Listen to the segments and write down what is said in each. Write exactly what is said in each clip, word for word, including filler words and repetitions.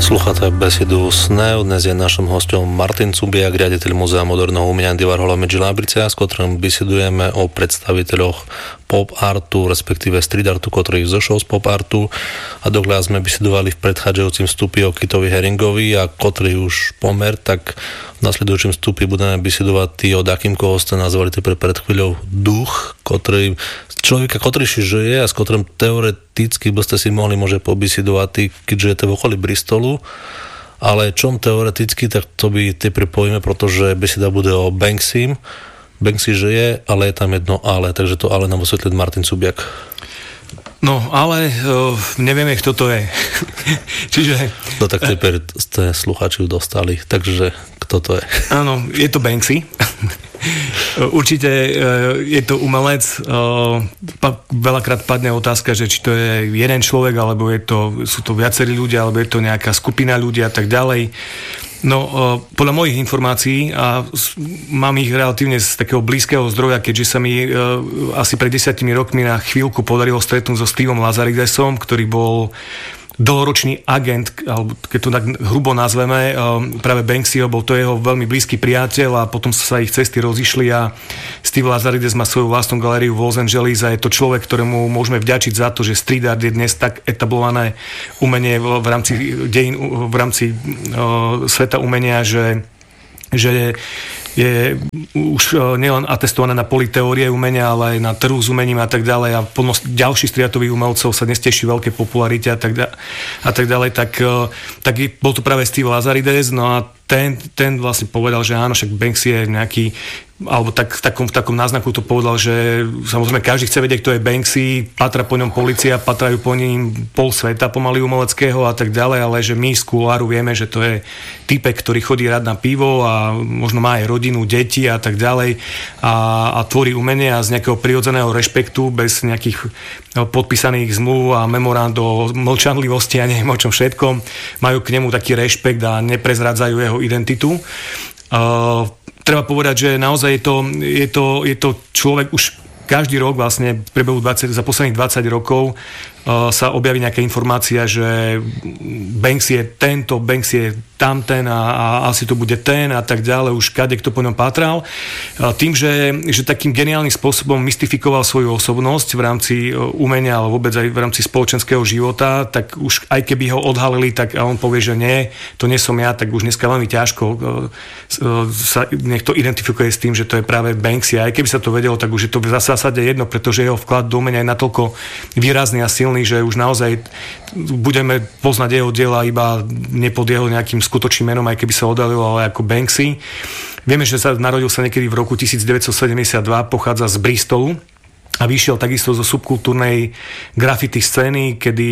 Slúchate besedu SNEV. Dnes je našim hosťom Martin Cubiak, riaditeľ Múzea moderného umenia Andy Warhola medzi Labricia, s ktorým besedujeme o predstaviteľoch pop artu, respektíve street artu, ktorý zošiel z pop artu, a dokiaľ sme besedovali v predchádzajúcim vstupi o Kitovi Heringovi, a ktorý už pomer, tak v nasledujúčom vstupi budeme besedovať tý, o takým, koho ste nazvali pred chvíľou duch, ktorý človeka, ktorý si žije a s ktorým teoreticky by ste si mohli môže pobesedovať tý, keď žijete v okolí Bristolu, ale čom teoreticky, tak to by ty pripojíme, pretože beseda bude o Banksym. Banksy žije, ale je tam jedno ale, takže to ale nám vysvetlí Martin Cubiak. No, ale uh, nevieme, kto to je. Čiže... No tak teper ste slucháči dostali, takže kto to je? Áno, je to Banksy. Určite uh, je to umelec. Uh, pa, veľakrát padne otázka, že či to je jeden človek, alebo je to, sú to viacerí ľudia, alebo je to nejaká skupina ľudí a tak ďalej. No, podľa mojich informácií, a mám ich relatívne z takého blízkeho zdroja, keďže sa mi asi pred desiatimi rokmi na chvíľku podarilo stretnúť so Stevom Lazaridesom, ktorý bol dlhoročný agent, alebo keď to tak hrubo nazveme, práve Banksyho, bol to jeho veľmi blízky priateľ, a potom sa ich cesty rozišli a Steve Lazarides má svoju vlastnú galériu v Los Angeles a je to človek, ktorému môžeme vďačiť za to, že street art je dnes tak etablované umenie v rámci dejín, v rámci uh, sveta umenia, že že je už nielen atestované na poli teórie umenia, ale aj na trhu s umením a tak ďalej, a plno ďalších striatových umelcov sa dnes teší veľké popularite a tak, da- a tak ďalej, tak, tak bol to práve Steve Lazarides, no a ten, ten vlastne povedal, že áno, však Banksy je nejaký, alebo tak, v, takom, v takom náznaku to povedal, že samozrejme každý chce vedieť, kto je Banksy, patra po ňom polícia, patrajú po ním pol sveta pomaly umeleckého a tak ďalej, ale že my z kuláru vieme, že to je typek, ktorý chodí rád na pivo a možno má aj rodinu, deti a tak ďalej, a, a tvorí umenie a z nejakého prirodzeného rešpektu, bez nejakých podpísaných zmluv a memorand o mlčanlivosti a neviem o čom všetkom, majú k nemu taký rešpekt a neprezradzajú jeho identitu. Uh, treba povedať, že naozaj je to, je to, je to človek už každý rok, vlastne v priebehu dvadsať, za posledných dvadsať rokov uh, sa objaví nejaká informácia, že Banksy je tento, Banksy je tamten a, a asi to bude ten a tak ďalej, už kade kto po ňom pátral. Uh, tým, že, že takým geniálnym spôsobom mystifikoval svoju osobnosť v rámci uh, umenia, ale vôbec aj v rámci spoločenského života, tak už aj keby ho odhalili, tak a on povie, že nie, to nie som ja, tak už dneska veľmi ťažko uh, uh, sa niekto identifikuje s tým, že to je práve Banksy. A aj keby sa to vedelo, tak už je to v zásade jedno, pretože jeho vklad do umenia je natoľko výrazný a silný, že už naozaj budeme poznať jeho diela iba nie pod jeho nejakým skutočným menom, aj keby sa odhalilo, ale ako Banksy. Vieme, že sa narodil sa niekedy v roku devätnásťsedemdesiatdva, pochádza z Bristolu a vyšiel takisto zo subkultúrnej graffiti scény, kedy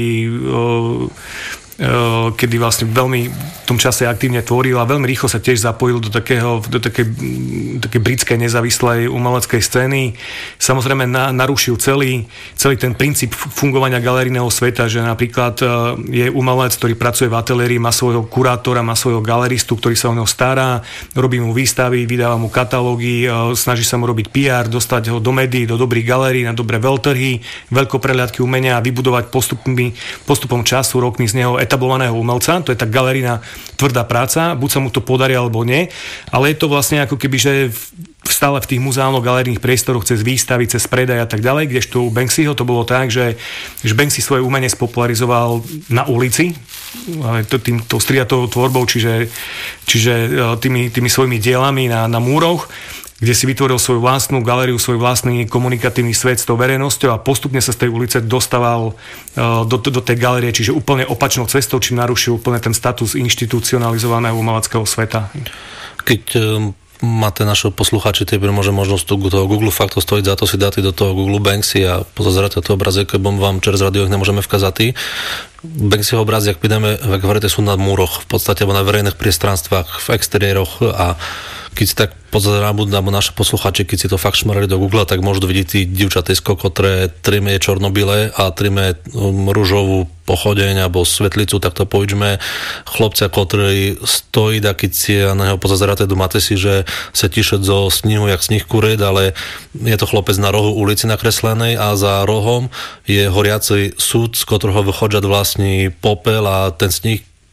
uh, kedy vlastne veľmi v tom čase aktívne tvoril a veľmi rýchlo sa tiež zapojil do takého, do takej, takej britskej nezávislej umeleckej scény. Samozrejme na, narušil celý, celý ten princíp fungovania galerijného sveta, že napríklad je umelec, ktorý pracuje v ateliérii, má svojho kurátora, má svojho galeristu, ktorý sa o neho stará, robí mu výstavy, vydáva mu katalógy, snaží sa mu robiť pé er, dostať ho do médií, do dobrých galérií, na dobré veľtrhy, veľkoprehliadky umenia a vybudovať postupmi, postupom času, rokmi z neho etablovaného umelca. To je tá galerijná tvrdá práca, buď sa mu to podarí alebo nie, ale je to vlastne ako keby, že stále v tých muzeálno-galerijných priestoroch cez výstavy, cez predaj a tak ďalej, kdežto u Banksyho to bolo tak, že, že Banksy svoje umenie spopularizoval na ulici, tým, tou striatovou tvorbou, čiže, čiže tými, tými svojimi dielami na, na múroch, kde si vytvoril svoju vlastnú galériu, svoj vlastný komunikatívny svet s tou verejnosťou a postupne sa z tej ulice dostával do, do tej galérie, čiže úplne opačnou cestou, čím narušil úplne ten status inštitucionalizovaného umeleckého sveta. Keď um, máte našho poslucháči, tebe môže možnosť toho Google faktu stojiť za to si dáte do toho Google Banksy a pozerate to obrazek, lebo vám čerez radio nemôžeme vkazať. Banksyho obrazy, ak pôjdeme, ak hovoríte, sú na múroch, v podstate na verejných priestranstvách, v exteriéroch, a keď si tak pozerajú, alebo naše poslucháči, keď si to fakt šmarali do Google, tak môžu vidieť tí dievčatejsko, ktoré trime je čornobile a trime um, rúžovú pochodeň alebo svetlicu, tak to povedzme chlopca, ktorý stojí, a keď si na neho pozeráte, máte si, že sa tiše zo snihu, jak snih kured, ale je to chlopec na rohu ulici nakreslenej a za rohom je horiaci súd, z ktorého vychodža vlastný popel a ten snih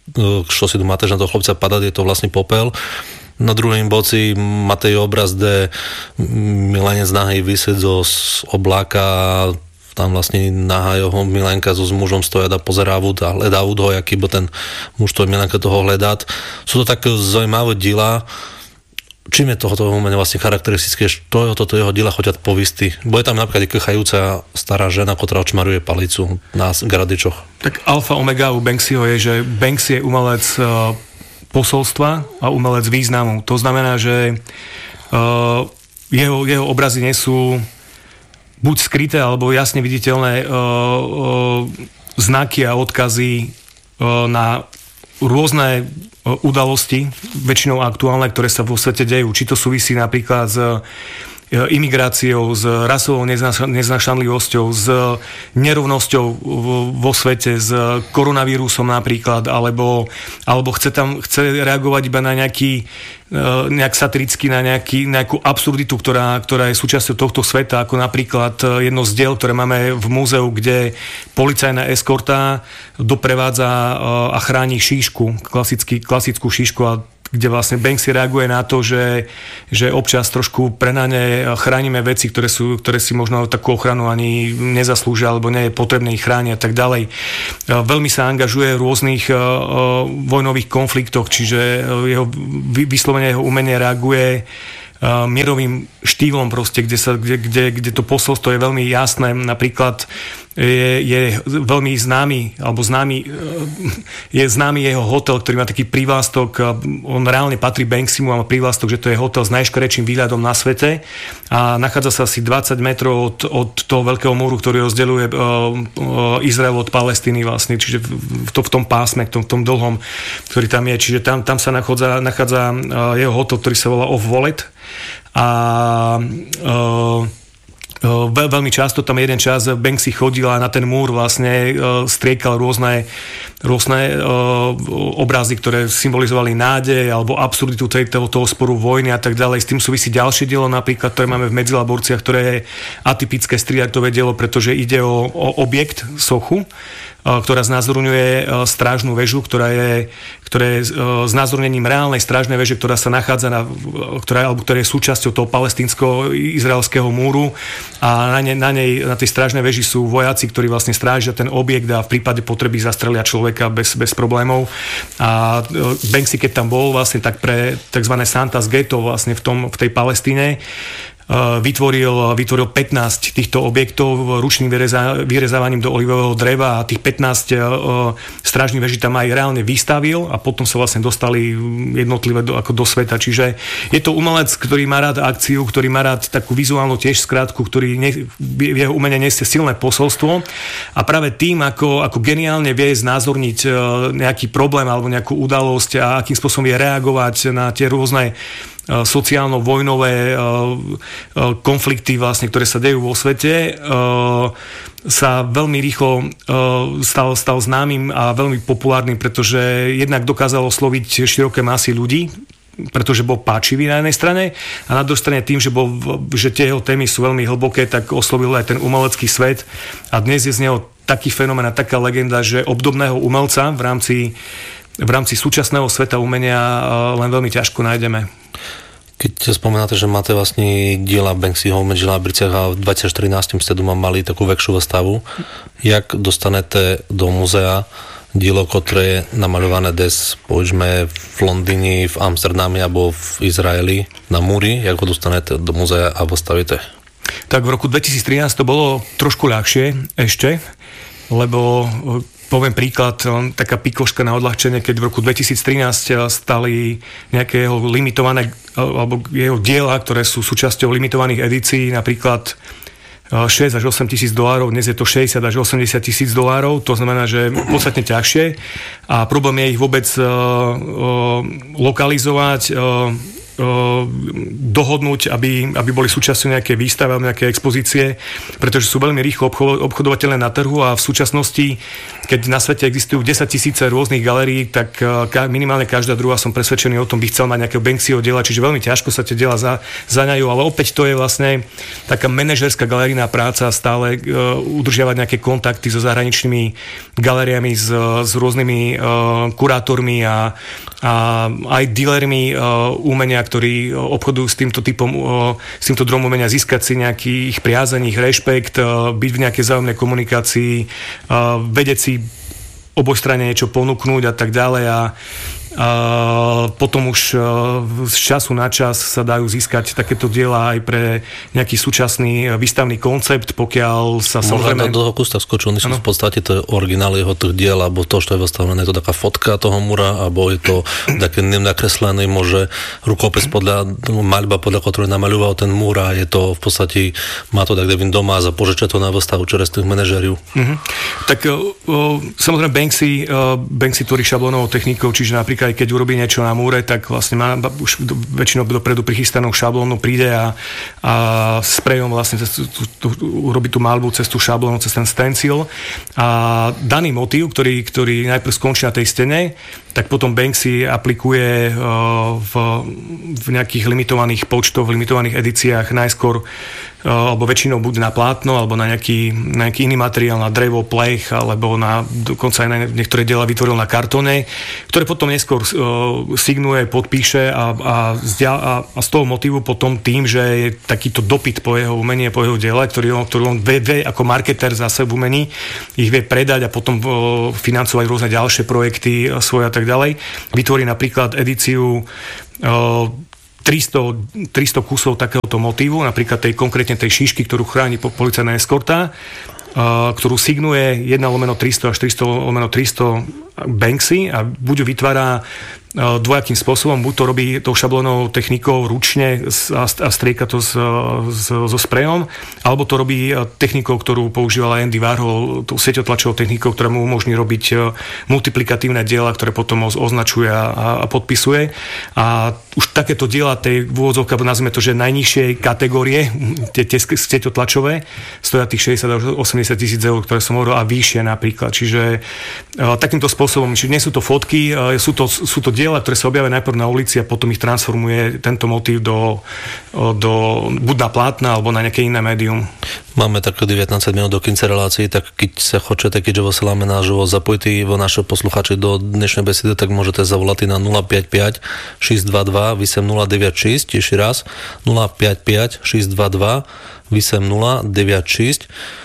čo si tu Matej na toho chlapca padať, je to vlastne popel. Na druhém boci Matej obraz, kde milenec nahý vysieť zo obláka, tam vlastne nahá jeho milenka so s mužom stoja a pozerá vúd a hledá vúd ho, aký bol ten muž, to milenka toho hľadať. Sú to také zaujímavé diela. Čím je tohoto umenia vlastne charakteristické, što je toto jeho diela choďať povisty? Bo je tam napríklad kachajúca stará žena, ktorá očmaruje palicu na gradičoch. Tak alfa omega u Banksyho je, že Banksy je umelec uh, posolstva a umelec významu. To znamená, že uh, jeho, jeho obrazy nie sú buď skryté, alebo jasne viditeľné uh, uh, znaky a odkazy uh, na rôzne udalosti, väčšinou aktuálne, ktoré sa vo svete dejú. Či to súvisí napríklad s imigráciou, s rasovou neznašanlivosťou, s nerovnosťou vo svete, s koronavírusom napríklad, alebo, alebo chce tam chce reagovať iba na nejaký nejak satiricky na nejaký, nejakú absurditu, ktorá, ktorá je súčasťou tohto sveta, ako napríklad jedno z diel, ktoré máme v múzeu, kde policajná eskorta doprevádza a chráni šíšku, klasický, klasickú šíšku, a kde vlastne Banksy reaguje na to, že, že občas trošku prenáne chránime veci, ktoré, sú, ktoré si možno takú ochranu ani nezaslúžia, alebo nie je potrebné ich chrániť a tak ďalej. Veľmi sa angažuje v rôznych vojnových konfliktoch, čiže jeho, vyslovene jeho umenie reaguje mierovým štýlom proste, kde, sa, kde, kde, kde to posolstvo je veľmi jasné. Napríklad je, je veľmi známy, alebo známy, je známy jeho hotel, ktorý má taký prívlastok, on reálne patrí Banksymu a má prívlastok, že to je hotel s najškarečším výhľadom na svete a nachádza sa asi dvadsať metrov od, od toho veľkého múru, ktorý rozdeľuje uh, uh, Izrael od Palestíny vlastne, čiže v, to, v tom pásme, v tom, v tom dlhom, ktorý tam je. Čiže tam, tam sa nachádza, nachádza uh, jeho hotel, ktorý sa volá Off Wallet. A uh, Veľ, veľmi často tam jeden čas Banksy chodil a na ten múr vlastne striekal rôzne, rôzne obrazy, ktoré symbolizovali nádej alebo absurditu toho, toho sporu vojny a tak ďalej. S tým súvisí ďalšie dielo, napríklad, ktoré máme v Medzilaborciach, ktoré je atypické streetartové dielo, pretože ide o, o objekt, sochu, ktorá znázorňuje strážnu väžu, ktorá je, ktoré je znázornením reálnej strážnej väže, ktorá sa nachádza na, ktorá, alebo ktorá je súčasťou toho palestínsko-izraelského múru, a na, ne, na nej, na tej strážnej väži sú vojaci, ktorí vlastne strážia ten objekt a v prípade potreby zastrelia človeka bez, bez problémov. A Banksy, keď tam bol vlastne tak pre tzv. Santa's Ghetto vlastne v, tom, v tej Palestíne, Vytvoril, vytvoril pätnásť týchto objektov ručným vyreza, vyrezávaním do olivového dreva a tých pätnásť uh, strážnych veží tam aj reálne vystavil a potom sa vlastne dostali jednotlivé do, ako do sveta. Čiže je to umelec, ktorý má rád akciu, ktorý má rád takú vizuálnu tiež skrátku, ktorý ne, v jeho umenie nesie silné posolstvo a práve tým, ako, ako geniálne vie znázorniť uh, nejaký problém alebo nejakú udalosť a akým spôsobom vie reagovať na tie rôzne sociálno-vojnové konflikty, vlastne, ktoré sa dejú vo svete, sa veľmi rýchlo stal, stal známym a veľmi populárnym, pretože jednak dokázal osloviť široké masy ľudí, pretože bol páčivý na jednej strane a na druhej strane tým, že, bol, že tie jeho témy sú veľmi hlboké, tak oslovil aj ten umelecký svet a dnes je z neho taký fenomén a taká legenda, že obdobného umelca v rámci, v rámci súčasného sveta umenia len veľmi ťažko nájdeme. Keď spomínate, že máte vlastne diela Banksyho v Medzilabriciach a v dvadsaťštyri násteň ste doma mali takú väčšiu výstavu, jak dostanete do muzea dielo, ktoré je namaľované des, povedzme v Londýne, v Amsterdame alebo v Izraeli na múri, jak ho dostanete do muzea a postavíte? Tak v roku dvetisíctrinásť to bolo trošku ľahšie ešte, lebo poviem príklad, taká pikoška na odľahčenie, keď v roku dvetisíctrinásť stali nejaké jeho limitované, alebo jeho diela, ktoré sú súčasťou limitovaných edícií, napríklad šesť až osem tisíc dolárov, dnes je to šesťdesiat až osemdesiat tisíc dolárov, to znamená, že podstatne ťažšie a problém je ich vôbec uh, uh, lokalizovať, uh, dohodnúť, aby, aby boli súčasťou nejaké výstavy alebo nejaké expozície, pretože sú veľmi rýchlo obchodovateľné na trhu a v súčasnosti, keď na svete existujú desaťtisíce rôznych galérií, tak minimálne každá druhá, som presvedčený o tom, by chcel mať nejakého Banksyho diela, čiže veľmi ťažko sa tie diela za, zaňajú, ale opäť to je vlastne taká manažerská galerijná práca, stále uh, udržiavať nejaké kontakty so zahraničnými galériami, s, s rôznymi uh, kurátormi a, a aj dealermi uh, umenia, ktorí obchodujú s týmto typom, s týmto druhom umenia, získať si nejaký ich priazeň, ich rešpekt, byť v nejakej vzájomnej komunikácii, vedieť si obojstranne niečo ponúknuť a tak ďalej a a potom už z času na čas sa dajú získať takéto diela aj pre nejaký súčasný výstavný koncept, pokiaľ sa samozrejme... Možno do toho kus tak skočil, sú v podstate to je originál jeho tých diel, alebo to, čo je vystavené, je to taká fotka toho múra, alebo je to také nakreslený, môže rukopis podľa, maľba podľa ktorej namaľoval ten múr a je to v podstate, má to tak devin doma a zapožiča to na výstavu čerstvých manažériu. Mm-hmm. Tak o, samozrejme Banksy, o, Banksy tvorí šablónovou technikou, čiže napríklad aj keď urobí niečo na múre, tak vlastne má už do, väčšinou dopredu prichystanú šablónu, príde a, a sprejom vlastne cez tú, tú, urobí tú maľbu cez tú šablónu, cez ten stencil a daný motív, ktorý, ktorý najprv skončí na tej stene, tak potom Banksy aplikuje uh, v, v nejakých limitovaných počtoch, v limitovaných edíciách najskôr alebo väčšinou buď na plátno, alebo na nejaký, na nejaký iný materiál, na drevo, plech, alebo na, dokonca aj na niektoré diela vytvoril na kartóne, ktoré potom neskôr uh, signuje, podpíše a, a, a, a z toho motívu potom tým, že je takýto dopyt po jeho umení, po jeho diele, ktorý on, ktorý on vie, vie ako marketer zase v umení, ich vie predať a potom uh, financovať rôzne ďalšie projekty uh, svoje a tak ďalej. Vytvorí napríklad edíciu uh, tristo, tristo kusov takéhoto motívu, napríklad tej konkrétne tej šíšky, ktorú chráni policajná eskorta, ktorú signuje jeden lomeno tristo až tristo lomeno tristo Banksy a buď ju vytvára dvojakým spôsobom, buď to robí tou šablónovou technikou ručne a strieka to s, s, so sprejom, alebo to robí technikou, ktorú používal Andy Warhol, tou sieťotlačovou technikou, ktorá mu umožní robiť multiplikatívne diela, ktoré potom označuje a, a podpisuje. A už takéto diela, tej v úvodzovkách, nazvime to, že najnižšej kategórie, tie, tie sieťotlačové, stoja tých šesťdesiat až osemdesiat tisíc eur, ktoré som hovoril, a vyššie napríklad. Čiže takýmto spôsobom, čiže nie sú to fotky, sú to, sú to diela, ktoré sa objavia najprv na ulici a potom ich transformuje tento motív do, do buď na plátna, alebo na nejaké iné médium. Máme tak devätnásť minút do konca relácií, tak keď sa chcete, keďže vysielame na živo, zapojte vo naše posluchači do dnešnej besedy, tak môžete zavolať na nula päť päť šesť dva dva osem nula deväť šesť, ešte raz nula päť päť šesť dva dva osem nula deväť šesť.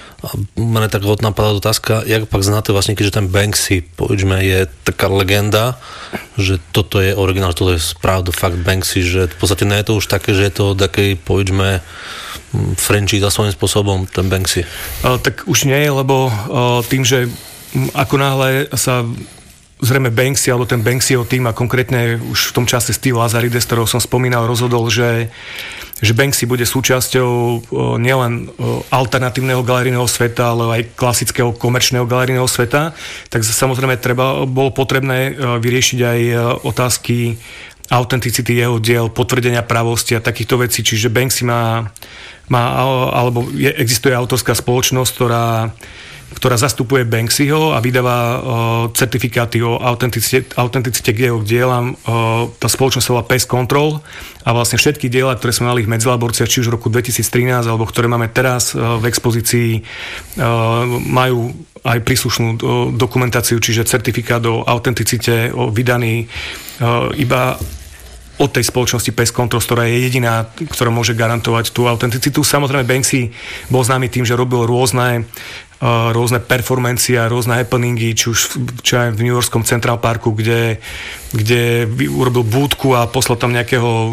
Mene tak napadá otázka, jak pak znáte vlastne, keďže ten Banksy, povedzme, je taká legenda, že toto je originál, že toto je pravda, fakt Banksy, že v podstate nie je to už také, že je to taký, povedzme, franchise svojím spôsobom, ten Banksy. Uh, tak už nie je, lebo uh, tým, že ako náhle sa zrejme Banksy, alebo ten Banksyho tým a konkrétne už v tom čase Steve Lazarides, ktorého som spomínal, rozhodol, že že Banksy bude súčasťou nielen alternatívneho galerijného sveta, ale aj klasického komerčného galerijného sveta, tak samozrejme treba, bolo potrebné vyriešiť aj otázky autenticity jeho diel, potvrdenia pravosti a takýchto vecí. Čiže Banksy má, má alebo je, existuje autorská spoločnosť, ktorá ktorá zastupuje Banksyho a vydáva uh, certifikáty o autenticite, autenticite k jeho dielam. Uh, tá spoločnosť sa volá Pest Control a vlastne všetky diela, ktoré sme mali v Medzilaborciach, či už v roku dvetisíctrinásť, alebo ktoré máme teraz uh, v expozícii, uh, majú aj príslušnú uh, dokumentáciu, čiže certifikát o autenticite o vydaný uh, iba od tej spoločnosti Pest Control, ktorá je jediná, ktorá môže garantovať tú autenticitu. Samozrejme Banksy bol známy tým, že robil rôzne rôzne performancie a rôzne happeningy, či už čo aj v New Yorkskom Central Parku, kde, kde urobil búdku a poslal tam nejakého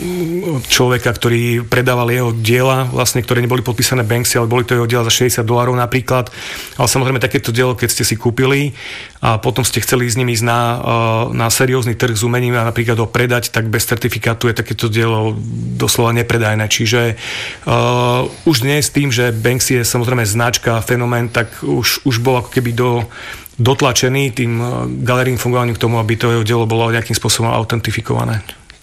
človeka, ktorý predával jeho diela, vlastne, ktoré neboli podpísané Banksy, ale boli to jeho diela za šesťdesiat dolárov napríklad. Ale samozrejme takéto dielo, keď ste si kúpili a potom ste chceli s nimi ísť na, na seriózny trh s umením a napríklad ho predať, tak bez certifikátu je takéto dielo doslova nepredajné. Čiže uh, už dnes s tým, že Banksy je samozrejme značka, fenomén, tak už, už bol ako keby do, dotlačený tým galerijným fungovaním k tomu, aby to jeho dielo bolo nejakým spôsobom autentifikované.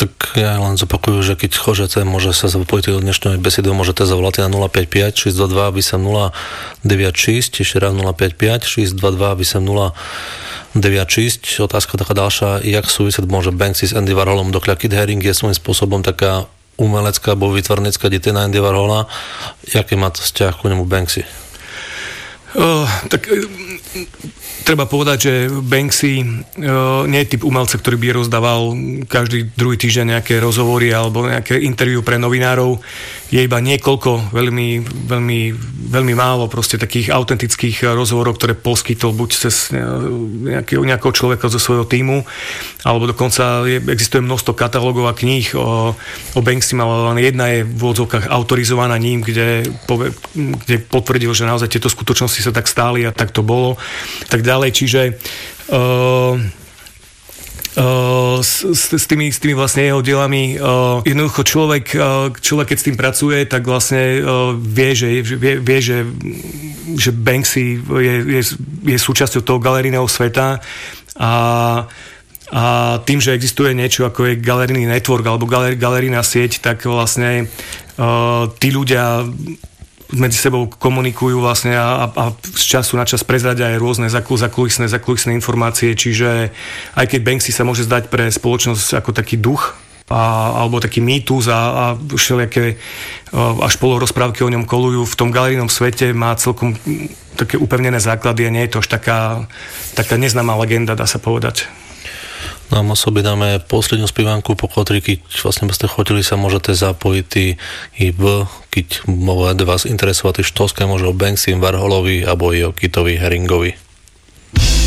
Tak ja len zopakuju, že keď chcete, môže sa zapojiť do dnešnej besedy, môžete zavolať na nula päť päť šesť dva dva osem nula deväť šesť, ešte raz nula päť päť šesť dva dva osem nula deväť šesť. Otázka taká ďalšia, jak súvisieť môže Banksy s Andy Warholom, dokľa Kit Haring je svojím spôsobom taká umelecká alebo vytvarnická dieťa Andy Warhola, jaký má to vzťah ku nemu Banksy? Uh, tak uh, treba povedať, že Banksy uh, nie je typ umelca, ktorý by rozdával každý druhý týždeň nejaké rozhovory alebo nejaké interview pre novinárov. Je iba niekoľko veľmi, veľmi, veľmi málo proste takých autentických rozhovorov, ktoré poskytol buď cez nejakého, nejakého človeka zo svojho tímu, alebo dokonca je, existuje množstvo katalógov a kníh o, o Banksy, ale len jedna je v odzvukách autorizovaná ním, kde, pove, kde potvrdil, že naozaj tieto skutočnosti sa tak stáli a tak to bolo, tak ďalej, čiže uh, uh, s, s, tými, s tými vlastne jeho dielami uh, jednoducho človek, uh, človek keď s tým pracuje, tak vlastne uh, vie, že, vie, vie že, že Banksy je, je, je súčasťou toho galerijného sveta a a tým, že existuje niečo ako je galerijný network alebo galer, galerijná sieť, tak vlastne uh, tí ľudia medzi sebou komunikujú vlastne a, a z času na čas prezradia aj rôzne zakulisné, zakulisné informácie, čiže aj keď Banksy sa môže zdať pre spoločnosť ako taký duch a, alebo taký mýtus a, a všelijaké až polorozprávky o ňom kolujú, v tom galerijnom svete má celkom také upevnené základy a nie je to až taká, taká neznáma legenda, dá sa povedať. Nám osoby dáme poslednú spívánku, po ktorej, keď vlastne by ste chodili, sa môžete zapojiť i v, keď môžete vás interesovať, što môže o Banksy, Warholovi alebo i o Kitovi Haringovi.